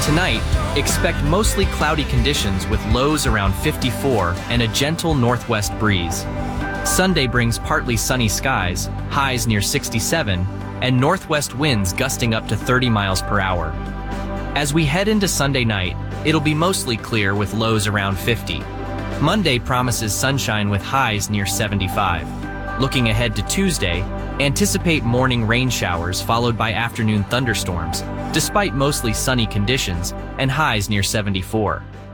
Tonight, expect mostly cloudy conditions with lows around 54 and a gentle northwest breeze. Sunday brings partly sunny skies, highs near 67, and northwest winds gusting up to 30 miles per hour. As we head into Sunday night, it'll be mostly clear with lows around 50. Monday promises sunshine with highs near 75. Looking ahead to Tuesday, anticipate morning rain showers followed by afternoon thunderstorms, despite mostly sunny conditions and highs near 74.